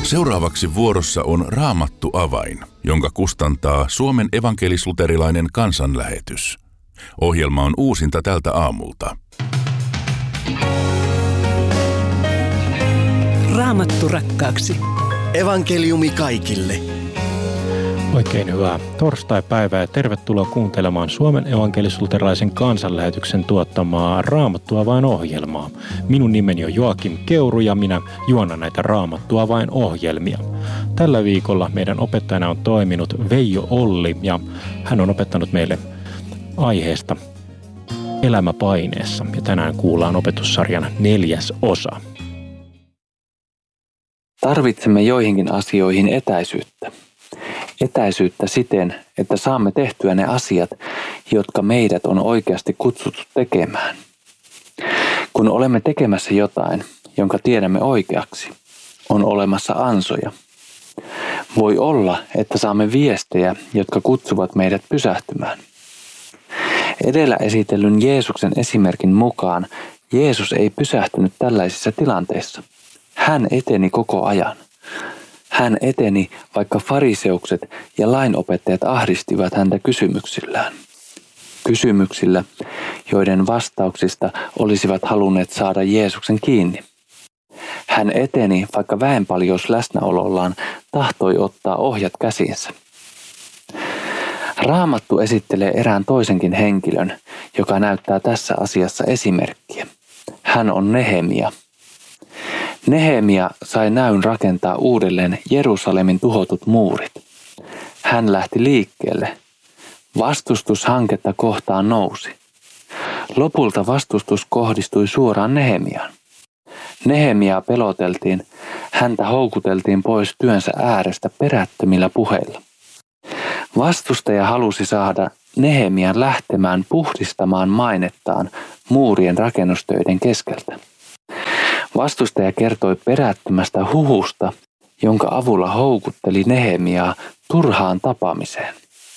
Seuraavaksi vuorossa on Raamattu avain, jonka kustantaa Suomen evankelis-luterilainen kansanlähetys. Ohjelma on uusinta tältä aamulta. Raamattu rakkaaksi. Evankeliumi kaikille. Oikein hyvää torstaipäivää ja tervetuloa kuuntelemaan Suomen evankelis-luterilaisen kansanlähetyksen tuottamaa Raamattua vain -ohjelmaa. Minun nimeni on Joakim Keuru ja minä juonan näitä Raamattua vain -ohjelmia. Tällä viikolla meidän opettajana on toiminut Veijo Olli ja hän on opettanut meille aiheesta elämäpaineessa. Ja tänään kuullaan opetussarjan 4. osa. Tarvitsemme joihinkin asioihin etäisyyttä. Etäisyyttä siten, että saamme tehtyä ne asiat, jotka meidät on oikeasti kutsuttu tekemään. Kun olemme tekemässä jotain, jonka tiedämme oikeaksi, on olemassa ansoja. Voi olla, että saamme viestejä, jotka kutsuvat meidät pysähtymään. Edellä esitellyn Jeesuksen esimerkin mukaan Jeesus ei pysähtynyt tällaisissa tilanteissa. Hän eteni koko ajan. Hän eteni, vaikka fariseukset ja lainopettajat ahdistivat häntä kysymyksillään. Kysymyksillä, joiden vastauksista olisivat halunneet saada Jeesuksen kiinni. Hän eteni, vaikka väenpaljous läsnäolollaan tahtoi ottaa ohjat käsiinsä. Raamattu esittelee erään toisenkin henkilön, joka näyttää tässä asiassa esimerkkiä. Hän on Nehemia. Nehemia sai näyn rakentaa uudelleen Jerusalemin tuhotut muurit. Hän lähti liikkeelle. Vastustus hanketta kohtaan nousi. Lopulta vastustus kohdistui suoraan Nehemiaan. Nehemiaa peloteltiin, häntä houkuteltiin pois työnsä äärestä perättömillä puheilla. Vastustaja halusi saada Nehemian lähtemään puhdistamaan mainettaan muurien rakennustöiden keskeltä. Vastustaja kertoi perättömästä huhusta, jonka avulla houkutteli Nehemiaa turhaan tapaamiseen.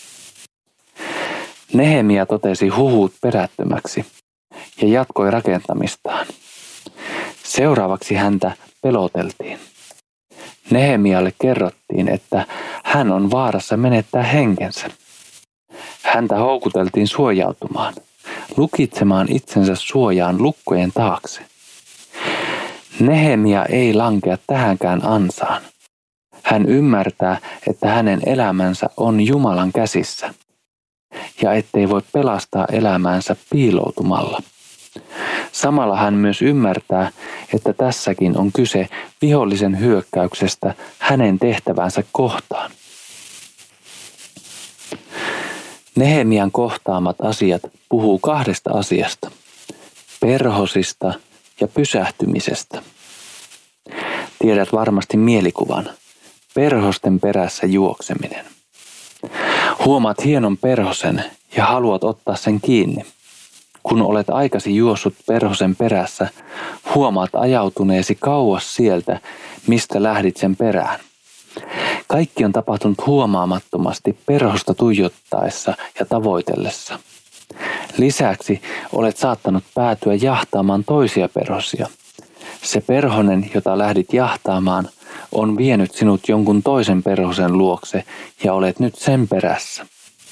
Nehemia totesi huhut perättömäksi ja jatkoi rakentamistaan. Seuraavaksi häntä peloteltiin. Nehemialle kerrottiin, että hän on vaarassa menettää henkensä. Häntä houkuteltiin suojautumaan, lukitsemaan itsensä suojaan lukkojen taakse. Nehemia ei lankea tähänkään ansaan. Hän ymmärtää, että hänen elämänsä on Jumalan käsissä ja ettei voi pelastaa elämäänsä piiloutumalla. Samalla hän myös ymmärtää, että tässäkin on kyse vihollisen hyökkäyksestä hänen tehtävänsä kohtaan. Nehemian kohtaamat asiat puhuu kahdesta asiasta: perhosista ja pysähtymisestä. Tiedät varmasti mielikuvan: perhosten perässä juokseminen. Huomaat hienon perhosen ja haluat ottaa sen kiinni. Kun olet aikasi juossut perhosen perässä, huomaat ajautuneesi kauas sieltä, mistä lähdit sen perään. Kaikki on tapahtunut huomaamattomasti perhosta tuijottaessa ja tavoitellessa. Lisäksi olet saattanut päätyä jahtaamaan toisia perhosia. Se perhonen, jota lähdit jahtaamaan, on vienyt sinut jonkun toisen perhosen luokse ja olet nyt sen perässä.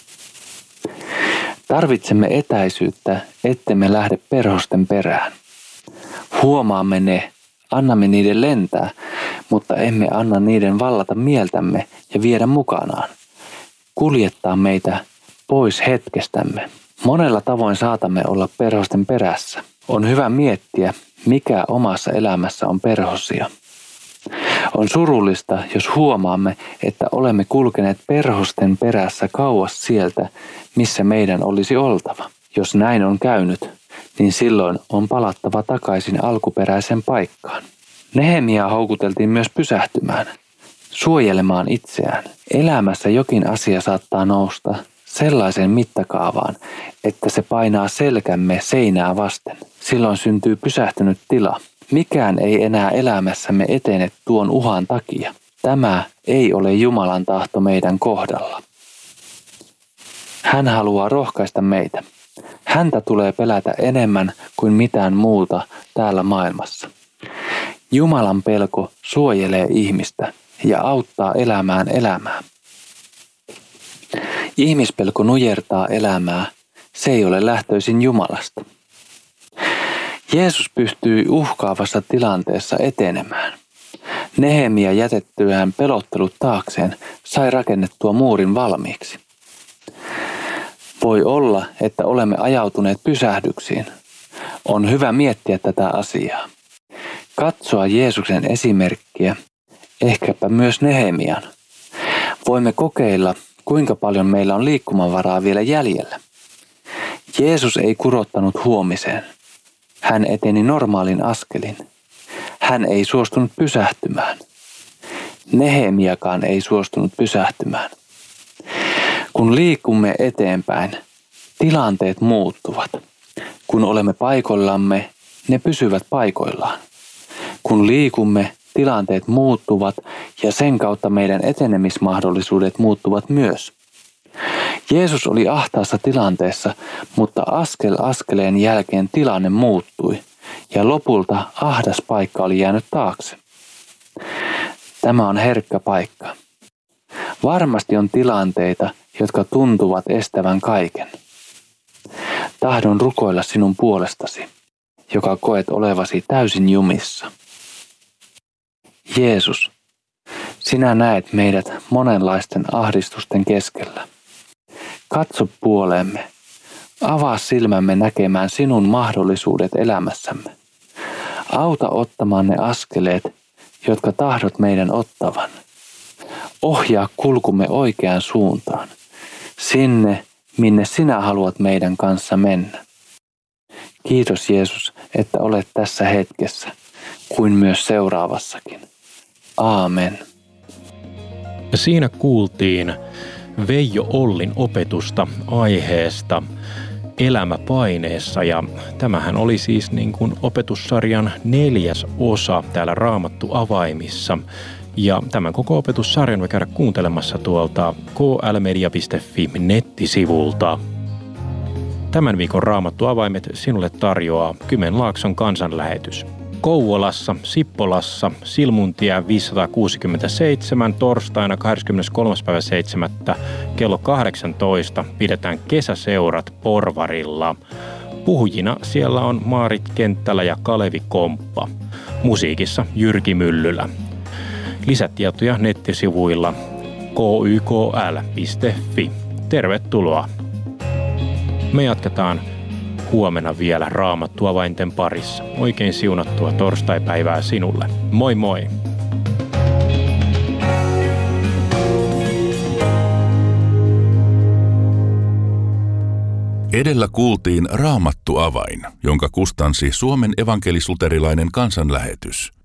Tarvitsemme etäisyyttä, ettemme lähde perhosten perään. Huomaamme ne, annamme niiden lentää, mutta emme anna niiden vallata mieltämme ja viedä mukanaan. Kuljettaa meitä pois hetkestämme. Monella tavoin saatamme olla perhosten perässä. On hyvä miettiä, mikä omassa elämässä on perhosia. On surullista, jos huomaamme, että olemme kulkeneet perhosten perässä kauas sieltä, missä meidän olisi oltava. Jos näin on käynyt, niin silloin on palattava takaisin alkuperäiseen paikkaan. Nehemiaa houkuteltiin myös pysähtymään, suojelemaan itseään. Elämässä jokin asia saattaa nousta sellaiseen mittakaavaan, että se painaa selkämme seinää vasten. Silloin syntyy pysähtynyt tila. Mikään ei enää elämässämme etene tuon uhan takia. Tämä ei ole Jumalan tahto meidän kohdalla. Hän haluaa rohkaista meitä. Häntä tulee pelätä enemmän kuin mitään muuta täällä maailmassa. Jumalan pelko suojelee ihmistä ja auttaa elämään elämää. Ihmispelko nujertaa elämää, se ei ole lähtöisin Jumalasta. Jeesus pystyi uhkaavassa tilanteessa etenemään. Nehemia jätettyään pelottelut taakseen sai rakennettua muurin valmiiksi. Voi olla, että olemme ajautuneet pysähdyksiin. On hyvä miettiä tätä asiaa. Katsoa Jeesuksen esimerkkiä, ehkäpä myös Nehemian. Voimme kokeilla, kuinka paljon meillä on liikkumavaraa vielä jäljellä. Jeesus ei kurottanut huomiseen. Hän eteni normaalin askelin. Hän ei suostunut pysähtymään. Nehemiakaan ei suostunut pysähtymään. Kun liikumme eteenpäin, tilanteet muuttuvat. Kun olemme paikoillamme, ne pysyvät paikoillaan. Kun liikumme, tilanteet muuttuvat ja sen kautta meidän etenemismahdollisuudet muuttuvat myös. Jeesus oli ahtaassa tilanteessa, mutta askel askeleen jälkeen tilanne muuttui ja lopulta ahdas paikka oli jäänyt taakse. Tämä on herkkä paikka. Varmasti on tilanteita, jotka tuntuvat estävän kaiken. Tahdon rukoilla sinun puolestasi, joka koet olevasi täysin jumissa. Jeesus, sinä näet meidät monenlaisten ahdistusten keskellä. Katso puoleemme. Avaa silmämme näkemään sinun mahdollisuudet elämässämme. Auta ottamaan ne askeleet, jotka tahdot meidän ottavan. Ohjaa kulkumme oikeaan suuntaan. Sinne, minne sinä haluat meidän kanssa mennä. Kiitos Jeesus, että olet tässä hetkessä, kuin myös seuraavassakin. Aamen. Ja siinä kuultiin Veijo Ollin opetusta aiheesta Elämä paineessa, ja tämähän oli siis niin kuin opetussarjan 4. osa täällä Raamattu avaimissa. Ja tämän koko opetussarjan voi käydä kuuntelemassa tuolta klmedia.fi nettisivulta. Tämän viikon Raamattu avaimet sinulle tarjoaa Kymenlaakson kansanlähetys. Kouvolassa, Sippolassa, Silmuntie 567 torstaina 23.7. kello 18 pidetään kesäseurat Porvarilla. Puhujina siellä on Maarit Kenttälä ja Kalevi Komppa. Musiikissa Jyrki Myllylä. Lisätietoja nettisivuilla kykl.fi. Tervetuloa! Me jatketaan huomenna vielä Raamattu avainten parissa. Oikein siunattua torstaipäivää sinulle. Moi moi! Edellä kuultiin Raamattu avain, jonka kustansi Suomen evankelis-luterilainen kansanlähetys.